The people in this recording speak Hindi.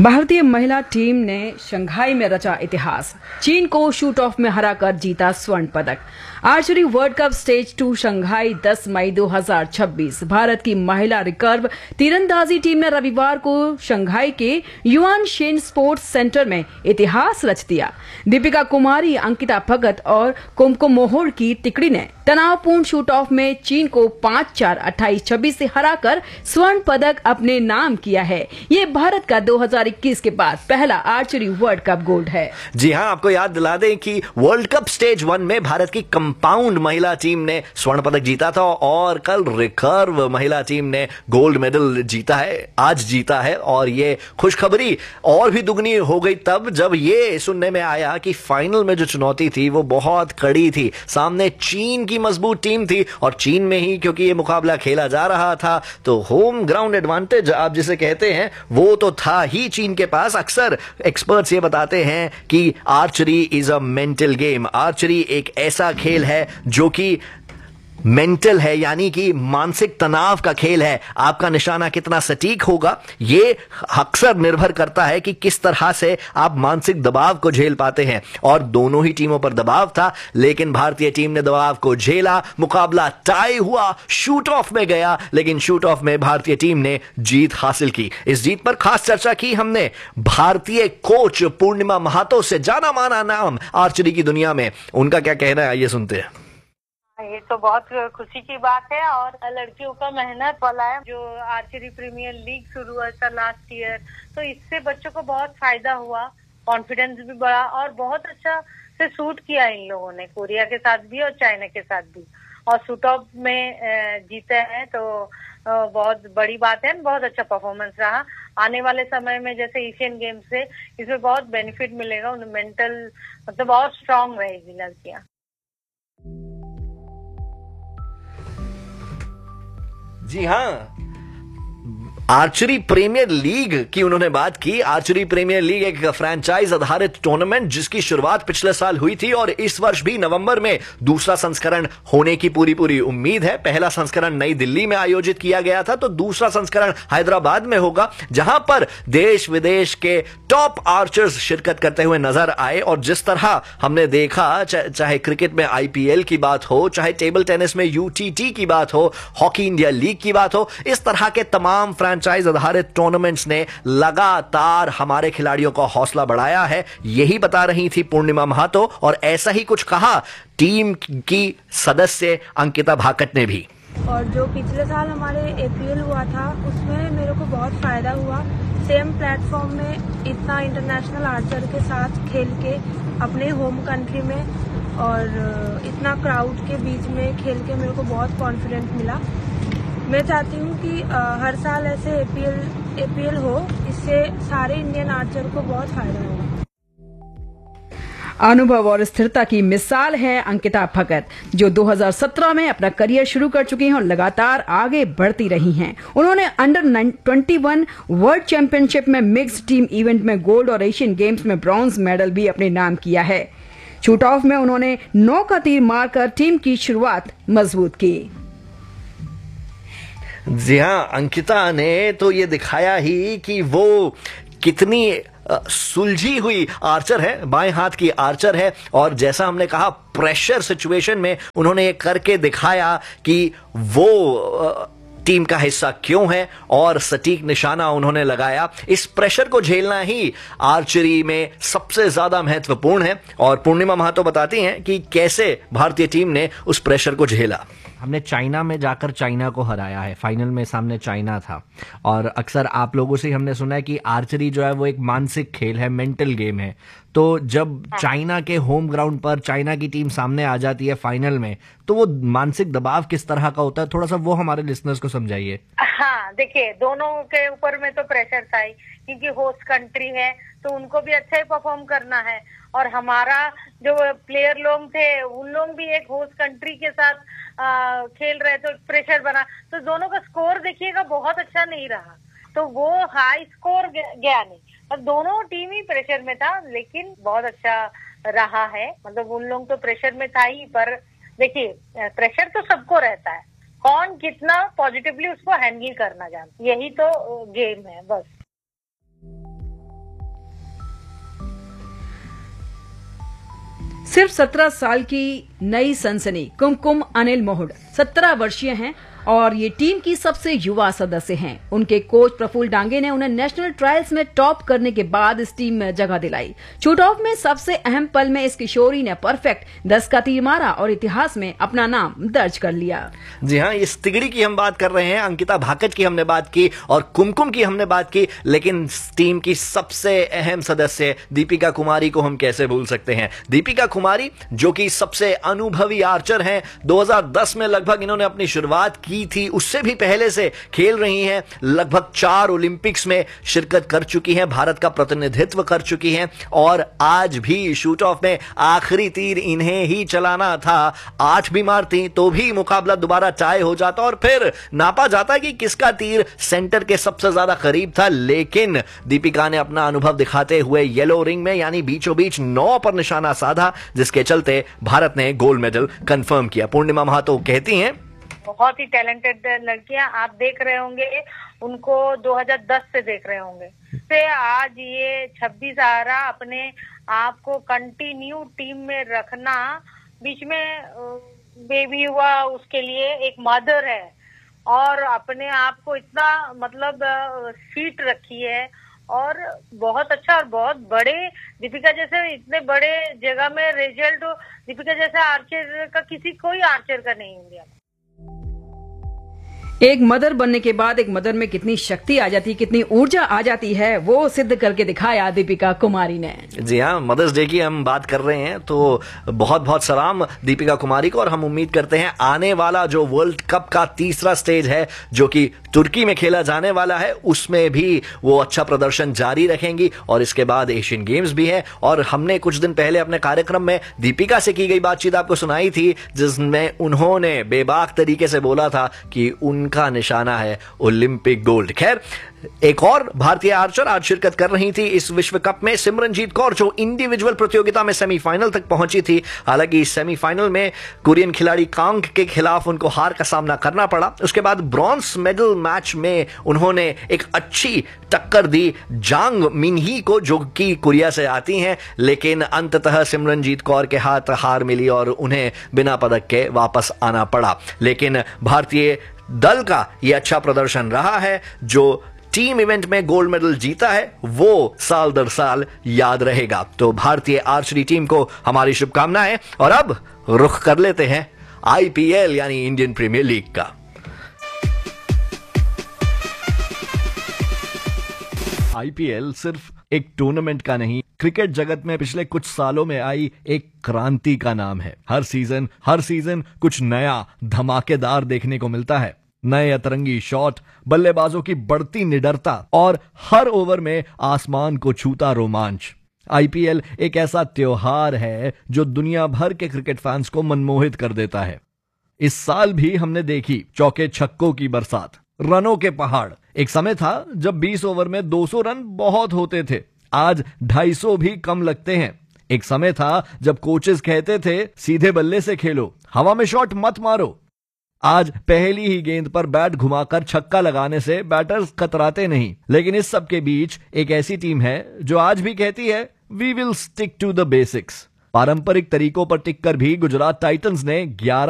भारतीय महिला टीम ने शंघाई में रचा इतिहास। चीन को शूट ऑफ में हराकर जीता स्वर्ण पदक। Archery world cup stage 2 Shanghai 10 मई 2026। भारत की महिला रिकर्व तीरंदाजी टीम ने रविवार को शंघाई के युआन शेन स्पोर्ट्स सेंटर में इतिहास रच दिया। दीपिका कुमारी, अंकिता भगत और कुमकुम मोहोर की टिकड़ी ने तनावपूर्ण शूट ऑफ में चीन को 5-4, 28-26 से हराकर स्वर्ण पदक अपने नाम किया है। ये भारत का 2021 के बाद पहला आर्चरी वर्ल्ड कप गोल्ड है। जी हां, आपको याद दिला दें कि वर्ल्ड कप स्टेज 1 में भारत की कंपाउंड महिला टीम ने स्वर्ण पदक जीता था और कल रिकर्व महिला टीम ने गोल्ड मेडल जीता है, आज जीता है। और ये खुशखबरी और भी दुगनी हो गई तब जब ये सुनने में आया कि फाइनल में जो चुनौती थी वो बहुत कड़ी थी। सामने चीन की मजबूत टीम थी और चीन में ही क्योंकि ये मुकाबला खेला जा रहा था तो होम ग्राउंड एडवांटेज आप जिसे कहते हैं वो तो था ही चीन के पास। अक्सर एक्सपर्ट्स ये बताते हैं कि archery is a mental game. Archery एक ऐसा खेल है जो कि मेंटल है, यानी कि मानसिक तनाव का खेल है। आपका निशाना कितना सटीक होगा ये अक्सर निर्भर करता है कि किस तरह से आप मानसिक दबाव को झेल पाते हैं। और दोनों ही टीमों पर दबाव था, लेकिन भारतीय टीम ने दबाव को झेला। मुकाबला टाई हुआ, शूट ऑफ में गया, लेकिन शूट ऑफ में भारतीय टीम ने जीत हासिल की। इस जीत पर खास चर्चा की हमने भारतीय कोच पूर्णिमा महातो से। जाना माना नाम आर्चरी की दुनिया में, उनका क्या कहना है आइए सुनते हैं। ये तो बहुत खुशी की बात है और लड़कियों का मेहनत वाला है। जो आर्चरी प्रीमियर लीग शुरू हुआ था लास्ट ईयर, तो इससे बच्चों को बहुत फायदा हुआ, कॉन्फिडेंस भी बढ़ा और बहुत अच्छा से शूट किया इन लोगों ने, कोरिया के साथ भी और चाइना के साथ भी, और शूट ऑफ में जीते हैं तो बहुत बड़ी बात है। बहुत अच्छा परफॉर्मेंस रहा। आने वाले समय में जैसे एशियन गेम्स से इसमें बहुत बेनिफिट मिलेगा, उन्हें मेंटल मतलब बहुत स्ट्रांग रहेगी लड़कियां। जी हां, आर्चरी प्रीमियर लीग की उन्होंने बात की। आर्चरी प्रीमियर लीग एक फ्रेंचाइज आधारित टूर्नामेंट जिसकी शुरुआत पिछले साल हुई थी और इस वर्ष भी नवंबर में दूसरा संस्करण होने की पूरी उम्मीद है। पहला संस्करण नई दिल्ली में आयोजित किया गया था, तो दूसरा संस्करण हैदराबाद में होगा, जहां पर देश विदेश के टॉप आर्चर्स शिरकत करते हुए नजर आए। और जिस तरह हमने देखा, चाहे क्रिकेट में IPL की बात हो, चाहे टेबल टेनिस में UTT की बात हो, हॉकी इंडिया लीग की बात हो, इस तरह के तमाम फ्रेंचाइज आधारित टूर्नामेंट्स ने लगातार हमारे खिलाड़ियों का हौसला बढ़ाया है। यही बता रही थी पूर्णिमा महातो और ऐसा ही कुछ कहा टीम की सदस्य अंकिता भाकट ने भी। और जो पिछले साल हमारे APL हुआ था उसमें मेरे को बहुत फायदा हुआ। सेम प्लेटफॉर्म में इतना इंटरनेशनल आर्चर के साथ खेल के अपने होम कंट्री में और इतना क्राउड के बीच में खेल के मेरे को बहुत कॉन्फिडेंस मिला। मैं चाहती हूँ कि हर साल ऐसे APL हो, इससे सारे इंडियन आर्चर को बहुत फायदा होगा। अनुभव और स्थिरता की मिसाल है अंकिता भगत, जो 2017 में अपना करियर शुरू कर चुकी हैं और लगातार आगे बढ़ती रही हैं। उन्होंने अंडर-21 वर्ल्ड चैंपियनशिप में मिक्स्ड टीम इवेंट में गोल्ड और एशियन गेम्स में ब्रॉन्ज मेडल भी अपने नाम किया है। शूट ऑफ में उन्होंने 9 का तीर मारकर टीम की शुरुआत मजबूत की। जी हां, अंकिता ने तो ये दिखाया ही कि वो कितनी सुलझी हुई आर्चर है, बाएं हाथ की आर्चर है। और जैसा हमने कहा, प्रेशर सिचुएशन में उन्होंने ये करके दिखाया कि वो टीम का हिस्सा क्यों है और सटीक निशाना उन्होंने लगाया। इस प्रेशर को झेलना ही आर्चरी में सबसे ज्यादा महत्वपूर्ण है। और पूर्णिमा महातो बताती हैं कि कैसे भारतीय टीम ने उस प्रेशर को झेला। हमने चाइना में जाकर चाइना को हराया है। फाइनल में सामने चाइना था। और अक्सर आप लोगों से हमने सुना है कि आर्चरी जो है वो एक मानसिक खेल है, मेंटल गेम है। तो जब चाइना के होम ग्राउंड पर चाइना की टीम सामने आ जाती है फाइनल में, तो वो मानसिक दबाव किस तरह का होता है, थोड़ा सा वो हमारे लिसनर्स को समझाइए। हाँ, देखिए दोनों के ऊपर में तो प्रेशर था ही, क्योंकि होस्ट कंट्री है तो उनको भी अच्छा ही परफॉर्म करना है। और हमारा जो प्लेयर लोग थे उन लोग भी एक होस्ट कंट्री के साथ खेल रहे, तो प्रेशर बना। तो दोनों का स्कोर देखिएगा बहुत अच्छा नहीं रहा, तो वो हाई स्कोर गया नहीं। और दोनों टीम ही प्रेशर में था, लेकिन बहुत अच्छा रहा है। मतलब उन लोग तो प्रेशर में था ही, पर देखिए प्रेशर तो सबको रहता है, कौन कितना पॉजिटिवली उसको हैंडल करना जानता, यही तो गेम है बस। सिर्फ 17 साल की नई सनसनी कुमकुम अनिल मोहड 17 वर्षीय हैं और ये टीम की सबसे युवा सदस्य हैं। उनके कोच प्रफुल्ल डांगे ने उन्हें नेशनल ट्रायल्स में टॉप करने के बाद इस टीम में जगह दिलाई। शूट ऑफ में सबसे अहम पल में इस किशोरी ने परफेक्ट 10 का तीर मारा और इतिहास में अपना नाम दर्ज कर लिया। जी हाँ, इस तिगड़ी की हम बात कर रहे हैं, अंकिता भाकच की हमने बात की और कुमकुम की हमने बात की, लेकिन टीम की सबसे अहम सदस्य दीपिका कुमारी को हम कैसे भूल सकते हैं। दीपिका कुमारी जो कि सबसे अनुभवी आर्चर हैं, 2010 में लगभग इन्होंने अपनी शुरुआत की थी, उससे भी पहले से खेल रही हैं, लगभग 4 ओलंपिक्स में शिरकत कर चुकी हैं, भारत का प्रतिनिधित्व कर चुकी हैं और आज भी शूट ऑफ में आखिरी तीर इन्हें ही चलाना था। 8 भी मारती तो भी मुकाबला दोबारा टाई हो जाता और फिर नापा जाता कि किसका तीर सेंटर के सबसे ज्यादा करीब था, लेकिन दीपिका ने अपना अनुभव दिखाते हुए येलो रिंग में यानी बीचों बीच 9 पर निशाना साधा, जिसके चलते भारत ने गोल्ड मेडल कंफर्म किया। पूर्णिमा महातो कहती हैं, बहुत ही टैलेंटेड लड़कियां, आप देख रहे होंगे उनको 2010 से देख रहे होंगे से आज ये 26 आ रहा, अपने आप को कंटिन्यू टीम में रखना। बीच में बेबी हुआ, उसके लिए एक मदर है और अपने आप को इतना मतलब फिट रखी है और बहुत अच्छा और बहुत बड़े दीपिका जैसे इतने बड़े जगह में रिजल्ट दीपिका जैसा आर्चर का कोई आर्चर का नहीं इंडिया में। एक मदर बनने के बाद एक मदर में कितनी शक्ति आ जाती है, कितनी ऊर्जा आ जाती है, वो सिद्ध करके दिखाया दीपिका कुमारी ने। जी हाँ, मदर्स डे की हम बात कर रहे हैं तो बहुत बहुत सलाम दीपिका कुमारी को और हम उम्मीद करते हैं आने वाला जो वर्ल्ड कप का तीसरा स्टेज है जो कि तुर्की में खेला जाने वाला है, उसमें भी वो अच्छा प्रदर्शन जारी रखेंगी और इसके बाद एशियन गेम्स भी है। और हमने कुछ दिन पहले अपने कार्यक्रम में दीपिका से की गई बातचीत आपको सुनाई थी, जिसमें उन्होंने बेबाक तरीके से बोला था कि उनका निशाना है ओलंपिक गोल्ड। खैर, एक और भारतीय आर्चर आज शिरकत कर रही थी इस विश्व कप में, सिमरनजीत कौर, जो इंडिविजुअल प्रतियोगिता में सेमीफाइनल तक पहुंची थी। हालांकि सेमीफाइनल में कोरियन खिलाड़ी कांग के खिलाफ उनको हार का सामना करना पड़ा। उसके बाद ब्रॉन्ज मेडल मैच में उन्होंने एक अच्छी टक्कर दी जांग मिनही को, जो कि कोरिया से आती हैं, लेकिन अंततः सिमरनजीत कौर के हाथ हार मिली और उन्हें बिना पदक के वापस आना पड़ा। लेकिन भारतीय दल का यह अच्छा प्रदर्शन रहा है, जो टीम इवेंट में गोल्ड मेडल जीता है वो साल दर साल याद रहेगा। तो भारतीय आर्चरी टीम को हमारी शुभकामनाएं। और अब रुख कर लेते हैं आईपीएल यानी इंडियन प्रीमियर लीग का। आईपीएल सिर्फ एक टूर्नामेंट का नहीं, क्रिकेट जगत में पिछले कुछ सालों में आई एक क्रांति का नाम है। हर सीजन कुछ नया धमाकेदार देखने को मिलता है। नए अतरंगी शॉट, बल्लेबाजों की बढ़ती निडरता और हर ओवर में आसमान को छूता रोमांच। आईपीएल एक ऐसा त्योहार है जो दुनिया भर के क्रिकेट फैंस को मनमोहित कर देता है। इस साल भी हमने देखी चौके छक्कों की बरसात, रनों के पहाड़। एक समय था जब 20 ओवर में 200 रन बहुत होते थे, आज 250 भी कम लगते हैं। एक समय था जब कोचेस कहते थे सीधे बल्ले से खेलो, हवा में शॉट मत मारो। आज पहली ही गेंद पर बैट घुमाकर छक्का लगाने से बैटर्स कतराते नहीं। लेकिन इस सब के बीच एक ऐसी टीम है जो आज भी कहती है we will stick to the basics. पारंपरिक तरीकों पर टिककर भी गुजरात टाइटंस ने 11